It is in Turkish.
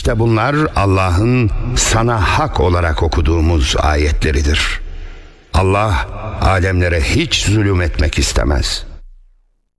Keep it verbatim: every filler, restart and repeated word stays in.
İşte bunlar Allah'ın sana hak olarak okuduğumuz ayetleridir. Allah alemlere hiç zulüm etmek istemez.